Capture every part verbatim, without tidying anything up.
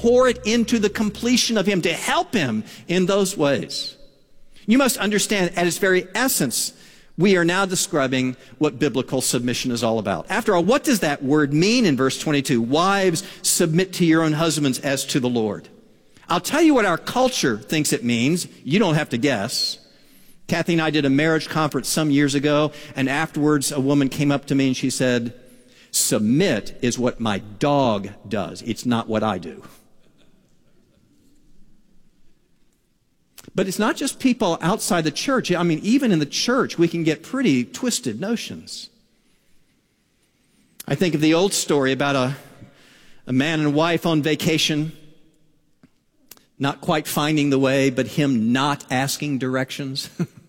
pour it into the completion of him to help him in those ways. You must understand, at its very essence, we are now describing what biblical submission is all about. After all, what does that word mean in verse twenty-two? Wives, submit to your own husbands as to the Lord. I'll tell you what our culture thinks it means. You don't have to guess. Kathy and I did a marriage conference some years ago, and afterwards a woman came up to me and she said, submit is what my dog does. It's not what I do. But it's not just people outside the church. I mean, even in the church, we can get pretty twisted notions. I think of the old story about a, a man and wife on vacation, not quite finding the way, but him not asking directions.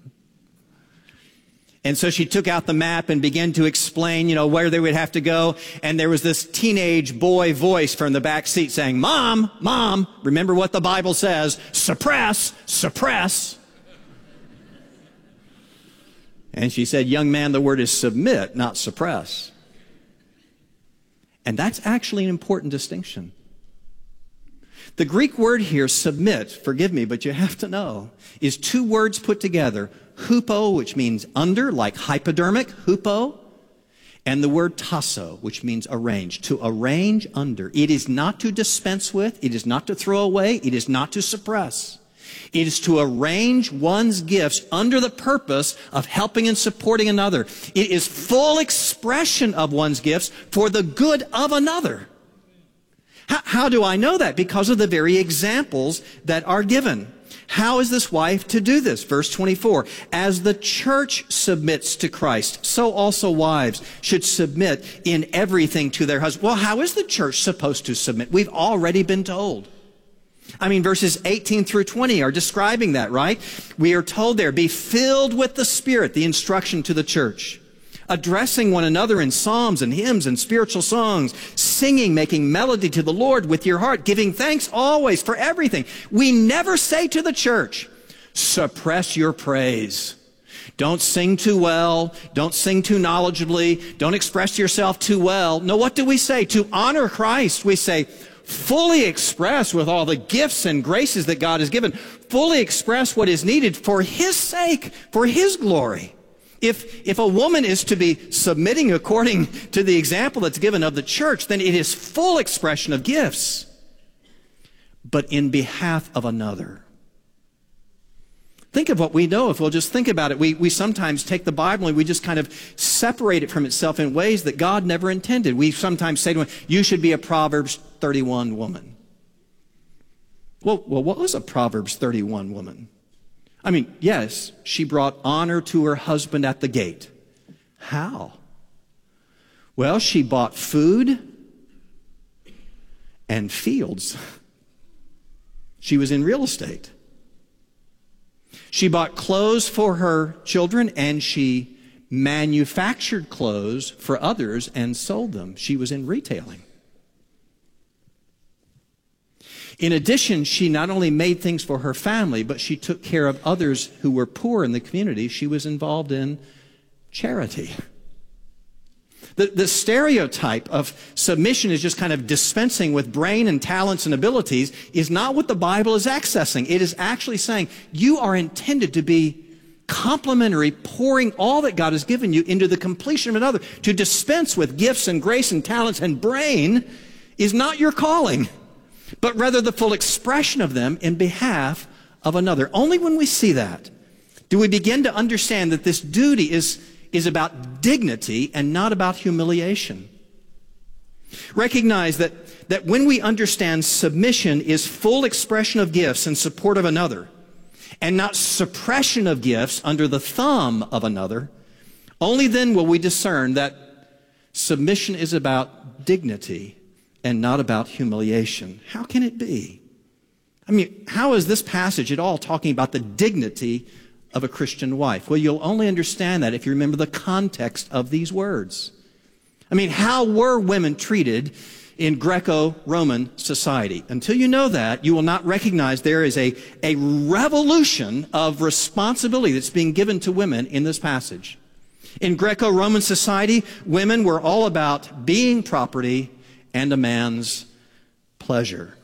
And so she took out the map and began to explain, you know, where they would have to go. And there was this teenage boy voice from the back seat saying, Mom, Mom, remember what the Bible says, suppress, suppress. And she said, young man, the word is submit, not suppress. And that's actually an important distinction. The Greek word here, submit, forgive me, but you have to know, is two words put together. Hupo, which means under, like hypodermic, hupo, and the word tasso, which means arrange, to arrange under. It is not to dispense with, it is not to throw away, it is not to suppress. It is to arrange one's gifts under the purpose of helping and supporting another. It is full expression of one's gifts for the good of another. How, how do I know that? Because of the very examples that are given. How is this wife to do this? Verse twenty-four, as the church submits to Christ, so also wives should submit in everything to their husbands. Well, how is the church supposed to submit? We've already been told. I mean, verses eighteen through twenty are describing that, right? We are told there, be filled with the Spirit, the instruction to the church. Addressing one another in psalms and hymns and spiritual songs, singing, making melody to the Lord with your heart, giving thanks always for everything. We never say to the church, suppress your praise. Don't sing too well. Don't sing too knowledgeably. Don't express yourself too well. No, what do we say? To honor Christ, we say, fully express with all the gifts and graces that God has given. Fully express what is needed for His sake, for His glory. If, if a woman is to be submitting according to the example that's given of the church, then it is full expression of gifts, but in behalf of another. Think of what we know. If we'll just think about it, we, we sometimes take the Bible and we just kind of separate it from itself in ways that God never intended. We sometimes say to him, you should be a Proverbs thirty-one woman. Well, well, what was a Proverbs thirty-one woman? I mean, yes, she brought honor to her husband at the gate. How? Well, she bought food and fields. She was in real estate. She bought clothes for her children and she manufactured clothes for others and sold them. She was in retailing. In addition, she not only made things for her family, but she took care of others who were poor in the community. She was involved in charity. The, the stereotype of submission is just kind of dispensing with brain and talents and abilities is not what the Bible is accessing. It is actually saying you are intended to be complementary, pouring all that God has given you into the completion of another. To dispense with gifts and grace and talents and brain is not your calling, but rather the full expression of them in behalf of another. Only when we see that do we begin to understand that this duty is, is about dignity and not about humiliation. Recognize that, that when we understand submission is full expression of gifts in support of another, and not suppression of gifts under the thumb of another, only then will we discern that submission is about dignity and not about humiliation. How can it be? I mean, how is this passage at all talking about the dignity of a Christian wife? Well, you'll only understand that if you remember the context of these words. I mean, how were women treated in Greco-Roman society? Until you know that, you will not recognize there is a, a revolution of responsibility that's being given to women in this passage. In Greco-Roman society, women were all about being property and a man's pleasure.